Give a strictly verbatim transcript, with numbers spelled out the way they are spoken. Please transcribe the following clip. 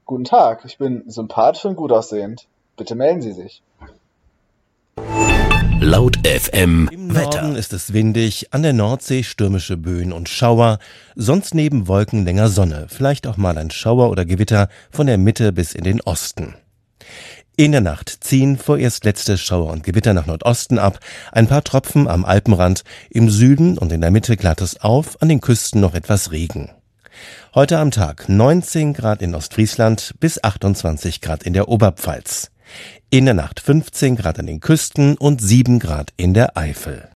Guten Tag, ich bin sympathisch und gut aussehend. Bitte melden Sie sich. Laut F M Im Wetter. Norden ist es windig, an der Nordsee stürmische Böen und Schauer, sonst neben Wolken länger Sonne, vielleicht auch mal ein Schauer oder Gewitter von der Mitte bis in den Osten. In der Nacht ziehen vorerst letzte Schauer und Gewitter nach Nordosten ab, ein paar Tropfen am Alpenrand, im Süden und in der Mitte klart es auf, an den Küsten noch etwas Regen. Heute am Tag neunzehn Grad in Ostfriesland bis achtundzwanzig Grad in der Oberpfalz. In der Nacht fünfzehn Grad an den Küsten und sieben Grad in der Eifel.